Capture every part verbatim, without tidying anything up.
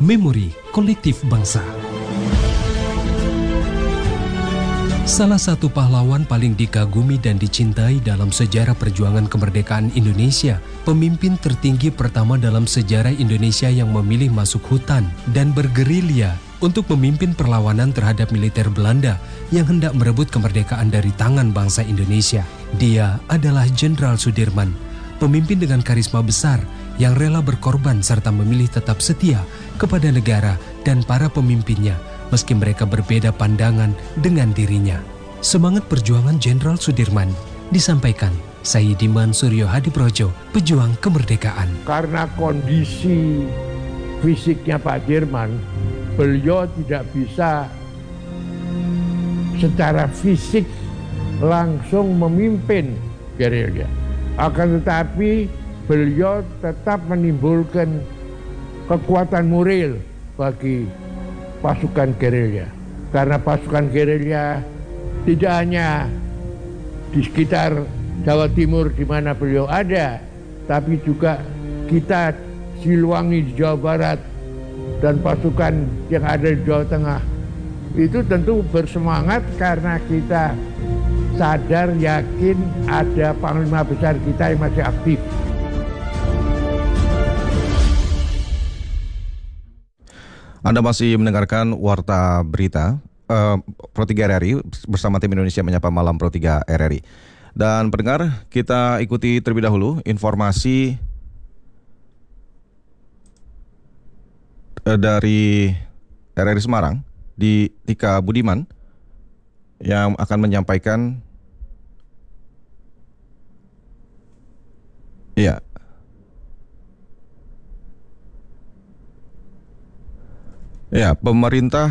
Memori Kolektif Bangsa. Salah satu pahlawan paling dikagumi dan dicintai dalam sejarah perjuangan kemerdekaan Indonesia, pemimpin tertinggi pertama dalam sejarah Indonesia yang memilih masuk hutan dan bergerilya untuk memimpin perlawanan terhadap militer Belanda yang hendak merebut kemerdekaan dari tangan bangsa Indonesia. Dia adalah Jenderal Sudirman, pemimpin dengan karisma besar yang rela berkorban serta memilih tetap setia kepada negara dan para pemimpinnya, meski mereka berbeda pandangan dengan dirinya. Semangat perjuangan Jenderal Sudirman disampaikan Sayyidiman Suryo Hadiprojo, pejuang kemerdekaan. Karena kondisi fisiknya Pak Dirman, beliau tidak bisa secara fisik langsung memimpin gerilya. Akan tetapi beliau tetap menimbulkan kekuatan moral bagi pasukan gerilya. Karena pasukan gerilya tidak hanya di sekitar Jawa Timur di mana beliau ada, tapi juga kita Siliwangi di Jawa Barat dan pasukan yang ada di Jawa Tengah. Itu tentu bersemangat karena kita sadar, yakin ada panglima besar kita yang masih aktif. Anda masih mendengarkan Warta Berita uh, Pro tiga R R I bersama tim Indonesia Menyapa Malam Pro tiga R R I. Dan pendengar, kita ikuti terlebih dahulu informasi uh, dari R R I Semarang di Tika Budiman yang akan menyampaikan ya. Ya, pemerintah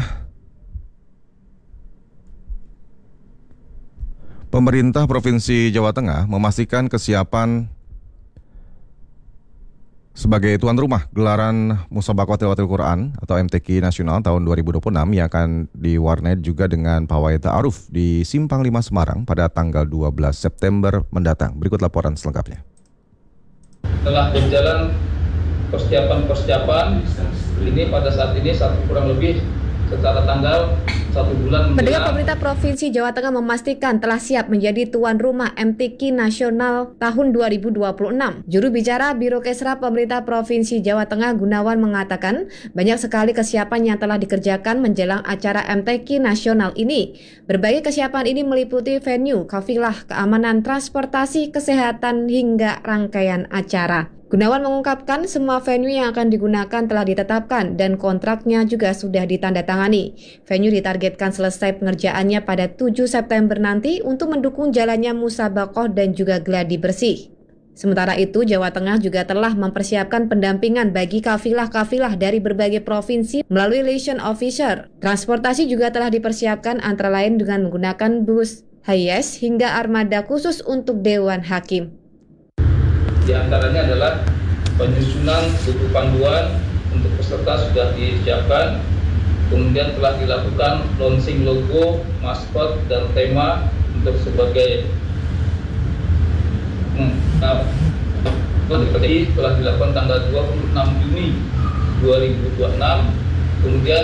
Pemerintah Provinsi Jawa Tengah memastikan kesiapan sebagai tuan rumah gelaran Musabaqah Tilawatil Quran atau M T Q Nasional tahun dua ribu dua puluh enam yang akan diwarnai juga dengan pawai ta'aruf di Simpang lima Semarang pada tanggal dua belas September mendatang. Berikut laporan selengkapnya. Telah berjalan persiapan-persiapan ini pada saat ini satu kurang lebih secara tanggal satu bulan menjelang. Pendengar, pemerintah Provinsi Jawa Tengah memastikan telah siap menjadi tuan rumah M T Q Nasional tahun dua ribu dua puluh enam. Juru bicara Biro Kesra Pemerintah Provinsi Jawa Tengah Gunawan mengatakan banyak sekali kesiapan yang telah dikerjakan menjelang acara M T Q Nasional ini. Berbagai kesiapan ini meliputi venue, kafilah, keamanan, transportasi, kesehatan, hingga rangkaian acara. Gunawan mengungkapkan semua venue yang akan digunakan telah ditetapkan dan kontraknya juga sudah ditandatangani. Venue ditargetkan selesai pengerjaannya pada tujuh September nanti untuk mendukung jalannya musabaqah dan juga gladi bersih. Sementara itu, Jawa Tengah juga telah mempersiapkan pendampingan bagi kafilah-kafilah dari berbagai provinsi melalui liaison officer. Transportasi juga telah dipersiapkan antara lain dengan menggunakan bus, hiace, hingga armada khusus untuk Dewan Hakim. Di antaranya adalah penyusunan buku panduan untuk peserta sudah disiapkan, kemudian telah dilakukan launching logo, maskot, dan tema untuk sebagai hmm, nah, telah dilakukan tanggal dua puluh enam Juni dua ribu dua puluh enam, kemudian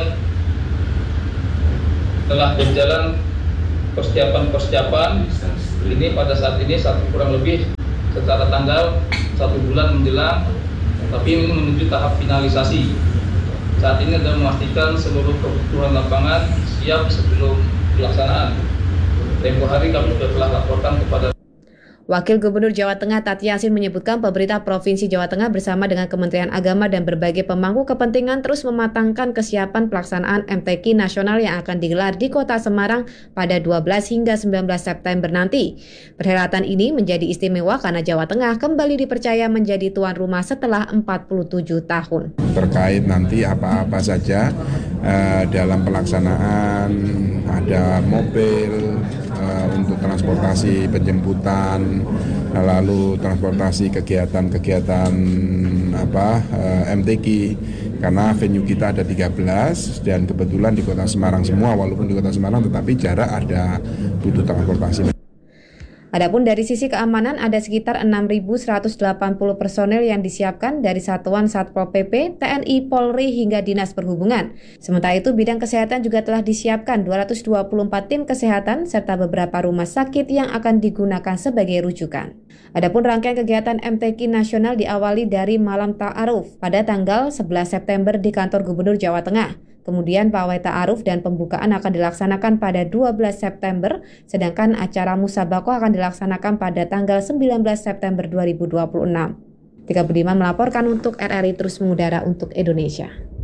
telah berjalan persiapan-persiapan ini pada saat ini satu kurang lebih secara tanggal satu bulan menjelang, tapi ini menuju tahap finalisasi. Saat ini adalah memastikan seluruh kebutuhan lapangan siap sebelum pelaksanaan. Tempo hari kami sudah telah laporkan kepada Wakil Gubernur Jawa Tengah Tati Yasin menyebutkan pemerintah Provinsi Jawa Tengah bersama dengan Kementerian Agama dan berbagai pemangku kepentingan terus mematangkan kesiapan pelaksanaan M T Q Nasional yang akan digelar di Kota Semarang pada dua belas hingga sembilan belas September nanti. Perhelatan ini menjadi istimewa karena Jawa Tengah kembali dipercaya menjadi tuan rumah setelah empat puluh tujuh tahun. Terkait nanti apa-apa saja uh, dalam pelaksanaan, ada mobil uh, untuk transportasi penjemputan, lalu transportasi kegiatan-kegiatan apa M T Q, karena venue kita ada tiga belas dan kebetulan di Kota Semarang semua, walaupun di Kota Semarang tetapi jarak ada butuh transportasi. Adapun dari sisi keamanan ada sekitar enam ribu seratus delapan puluh personel yang disiapkan dari Satuan Satpol P P, T N I, Polri hingga Dinas Perhubungan. Sementara itu bidang kesehatan juga telah disiapkan dua ratus dua puluh empat tim kesehatan serta beberapa rumah sakit yang akan digunakan sebagai rujukan. Adapun rangkaian kegiatan M T Q nasional diawali dari malam ta'aruf pada tanggal sebelas September di kantor Gubernur Jawa Tengah. Kemudian pawai ta'aruf dan pembukaan akan dilaksanakan pada dua belas September, sedangkan acara musabaqah akan dilaksanakan pada tanggal sembilan belas September dua ribu dua puluh enam. Tika Budiman melaporkan untuk R R I Terus Mengudara untuk Indonesia.